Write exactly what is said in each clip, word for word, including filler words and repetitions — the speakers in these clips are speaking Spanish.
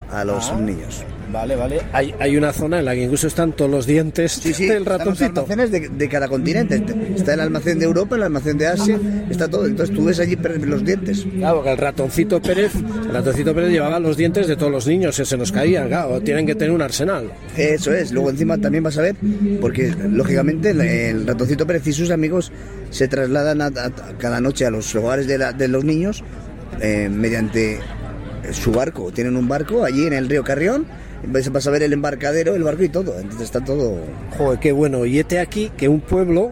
a los ah, niños. Vale, vale. Hay, hay una zona en la que incluso están todos los dientes sí, sí, del ratoncito. Están los almacenes de, de cada continente. Está el almacén de Europa, el almacén de Asia, está todo. Entonces tú ves allí los dientes. Claro, que el ratoncito Pérez, el ratoncito Pérez llevaba los dientes de todos los niños que se nos caían. Claro, tienen que tener un arsenal. Eso es. Luego encima también vas a ver, porque lógicamente el, el ratoncito Pérez y sus amigos se trasladan a, a, a cada noche a los hogares de, la, de los niños eh, mediante su barco. Tienen un barco allí en el río Carrión. Vas a ver el embarcadero, el barco y todo. Entonces está todo... Joder, qué bueno. Y hete aquí que un pueblo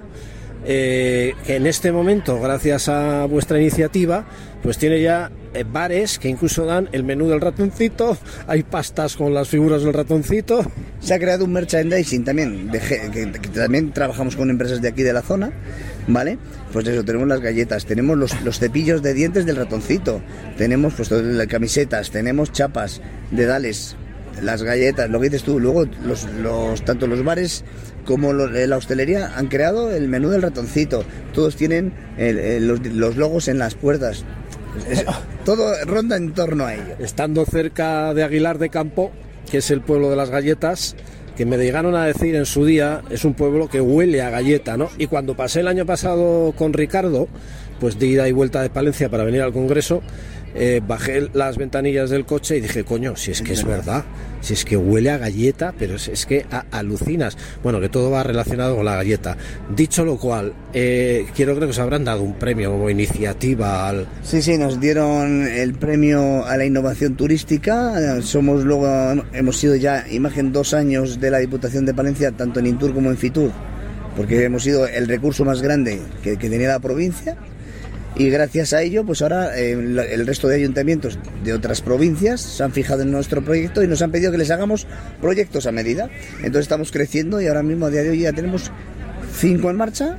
eh, que en este momento, gracias a vuestra iniciativa, pues tiene ya eh, bares que incluso dan el menú del ratoncito. Hay pastas con las figuras del ratoncito. Se ha creado un merchandising también, de, que, que también trabajamos con empresas de aquí de la zona, ¿vale? Pues eso, tenemos las galletas, tenemos los, los cepillos de dientes del ratoncito, tenemos pues las camisetas, tenemos chapas, dedales, las galletas, lo que dices tú. Luego los, los tanto los bares como los, la hostelería han creado el menú del ratoncito. Todos tienen el, el, los, los logos en las puertas. Es, todo ronda en torno a ello. Estando cerca de Aguilar de Campo, que es el pueblo de las galletas, que me llegaron a decir en su día, es un pueblo que huele a galleta, ¿no? Y cuando pasé el año pasado con Ricardo, pues de ida y vuelta de Palencia para venir al congreso, Eh, bajé las ventanillas del coche y dije, coño, si es que es verdad, si es que huele a galleta, pero es, es que a, alucinas. Bueno, que todo va relacionado con la galleta. Dicho lo cual, eh, quiero creo que os habrán dado un premio como iniciativa al... Sí, sí, nos dieron el premio a la innovación turística. Somos luego, hemos sido ya imagen dos años de la Diputación de Palencia, tanto en Intur como en Fitur, porque hemos sido el recurso más grande que, que tenía la provincia. Y gracias a ello, pues ahora eh, el resto de ayuntamientos de otras provincias se han fijado en nuestro proyecto y nos han pedido que les hagamos proyectos a medida. Entonces estamos creciendo y ahora mismo a día de hoy ya tenemos cinco en marcha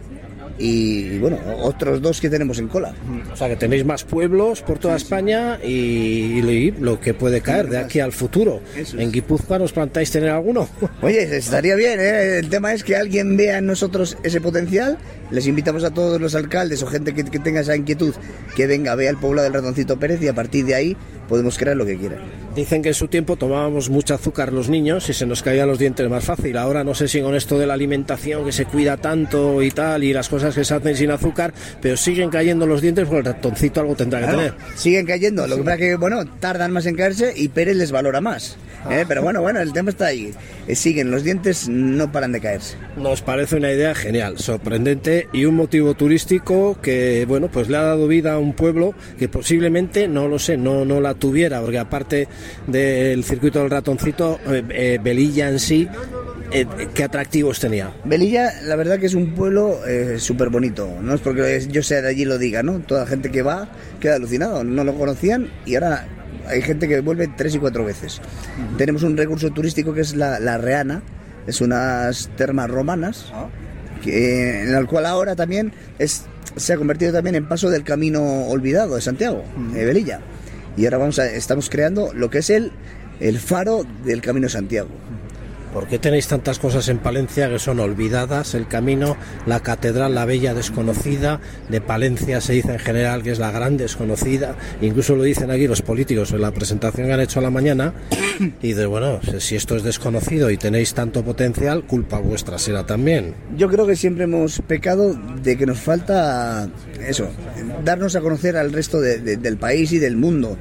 y bueno, otros dos que tenemos en cola. O sea que tenéis más pueblos por toda sí, España y, y lo que puede caer de aquí al futuro. Eso ¿En Guipúzcoa nos plantáis tener alguno? Oye, estaría bien, ¿eh? El tema es que alguien vea en nosotros ese potencial. Les invitamos a todos los alcaldes o gente que, que tenga esa inquietud que venga, vea el poblado del Ratoncito Pérez y a partir de ahí podemos crear lo que quieran. Dicen que en su tiempo tomábamos mucho azúcar los niños y se nos caían los dientes más fácil. Ahora no sé si con esto de la alimentación que se cuida tanto y tal y las cosas que se hacen sin azúcar, pero siguen cayendo los dientes porque el ratoncito algo tendrá que claro, tener. Siguen cayendo, lo que pasa es que bueno, tardan más en caerse y Pérez les valora más. ¿eh? Pero bueno, bueno, el tema está ahí. Eh, siguen, los dientes no paran de caerse. Nos parece una idea genial, sorprendente y un motivo turístico que, bueno, pues le ha dado vida a un pueblo que posiblemente, no lo sé, no, no la tuviera, porque aparte del circuito del ratoncito, eh, eh, Velilla en sí, eh, ¿qué atractivos tenía? Velilla, la verdad que es un pueblo eh, súper bonito, no es porque yo sea de allí lo diga, ¿no? Toda la gente que va queda alucinado, no lo conocían y ahora hay gente que vuelve tres y cuatro veces. Uh-huh. Tenemos un recurso turístico que es la, la Reana, es unas termas romanas, uh-huh. que, en el cual ahora también es, se ha convertido también en paso del camino olvidado de Santiago, uh-huh. de Velilla. Y ahora vamos a, estamos creando lo que es el, el faro del Camino de Santiago. ¿Por qué tenéis tantas cosas en Palencia que son olvidadas? El camino, la catedral, la bella desconocida, de Palencia se dice en general que es la gran desconocida, incluso lo dicen aquí los políticos en la presentación que han hecho a la mañana, y de bueno, si esto es desconocido y tenéis tanto potencial, culpa vuestra será también. Yo creo que siempre hemos pecado de que nos falta eso, darnos a conocer al resto de, de, del país y del mundo.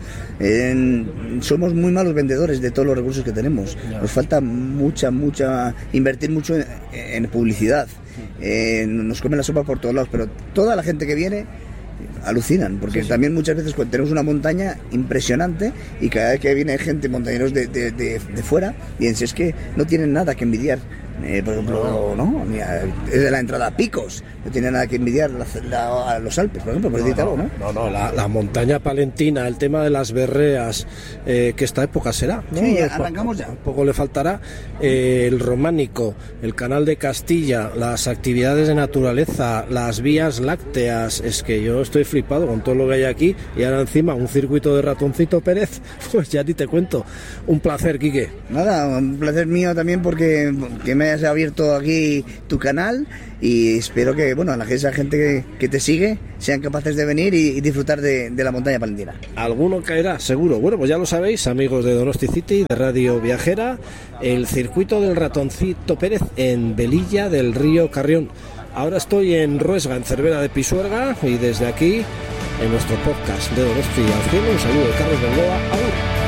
Eh, somos muy malos vendedores de todos los recursos que tenemos, nos falta mucha mucha, invertir mucho en, en publicidad. Eh, nos comen la sopa por todos lados, pero toda la gente que viene alucinan, porque sí, sí. también muchas veces tenemos una montaña impresionante y cada vez que viene gente, montañeros de, de, de, de fuera, y es que no tienen nada que envidiar. Eh, por ejemplo, no, ni a, es de la entrada a Picos, no tiene nada que envidiar la, la, a los Alpes, por ejemplo, por decirte algo, ¿no? No, no, la, la montaña palentina, el tema de las berreas, eh, que esta época será, ¿no? Sí, ya, arrancamos ya. Un poco le faltará, eh, el románico, el canal de Castilla, las actividades de naturaleza, las vías lácteas, es que yo estoy flipado con todo lo que hay aquí y ahora encima un circuito de Ratoncito Pérez, pues ya ni te cuento. Un placer, Quique. Nada, un placer mío también porque que me me hayas abierto aquí tu canal y espero que, bueno, a la, esa gente que, que te sigue sean capaces de venir y, y disfrutar de, de la montaña palentina. Alguno caerá, seguro. Bueno, pues ya lo sabéis, amigos de Donosti City, de Radio Viajera, el circuito del Ratoncito Pérez en Velilla del Río Carrión. Ahora estoy en Ruesga, en Cervera de Pisuerga, y desde aquí, en nuestro podcast de Donosti al Cielo, un saludo de Carlos Bengoa. ¡Agur!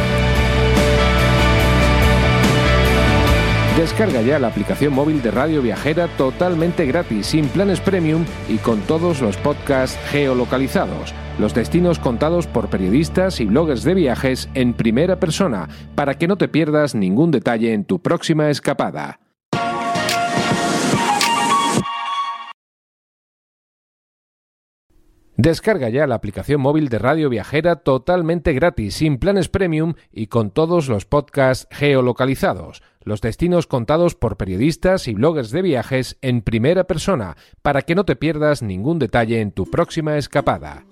Descarga ya la aplicación móvil de Radio Viajera totalmente gratis, sin planes premium y con todos los podcasts geolocalizados. Los destinos contados por periodistas y bloggers de viajes en primera persona, para que no te pierdas ningún detalle en tu próxima escapada. Descarga ya la aplicación móvil de Radio Viajera totalmente gratis, sin planes premium y con todos los podcasts geolocalizados. Los destinos contados por periodistas y bloggers de viajes en primera persona, para que no te pierdas ningún detalle en tu próxima escapada.